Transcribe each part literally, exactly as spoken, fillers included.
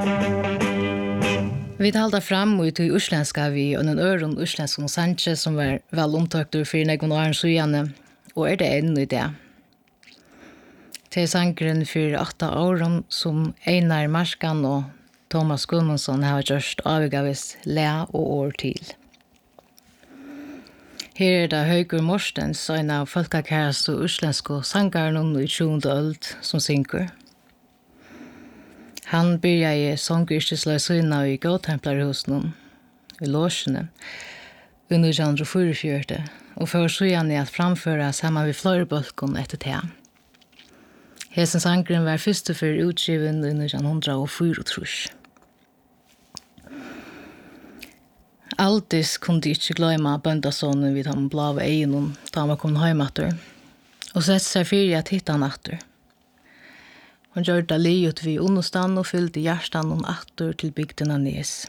Vi talte fram ut i uslenska vi og en øren uslensk sanje som var vel omtøkter for negvån åren sujane, og er det enn i det. Til sangren for åtta åren som Einar Marskan og Thomas Gudmundsson har gjort avgavis le og år til. Her er det Høygur Morstens, en av folkekærast og uslenske sangaren i tjuende øld som synger. Han byrja i sångyrkesløsøyna i Gåtemplarhusen i Låsene i nitton fyrtiofyra og for så igjen i at framføre sammen med fløyrebølken etter det. Hesen sangren var første for utgiven i nitton fyrtiofyra. Aldis kunde ikke gløyma bøndasonen vid de blave egenen da man kom hjem etter, og sette seg fyrir at hitta han etter. Hon gjør det livet vi understand og fyllde hjertan om atter til bygdena Nes.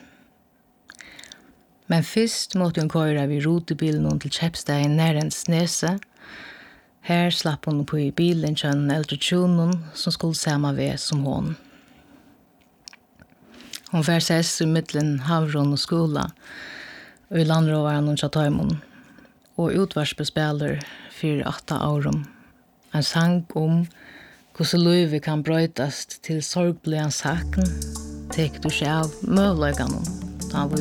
Men først måtte hun køyre vi rotebilen til Kjepstein nærens Nese. Her slapp hun på i bilen til en eldre tjonen som skulle samme ved som hon. Hon fær sess i middelen Havron og skola, og i landrovaren og Tjataimon, og utvarsbespiller for åtta åren. En sang om hvordan livet kan brøytast til sorgblian saken, tek du seg av møvløygene, da vi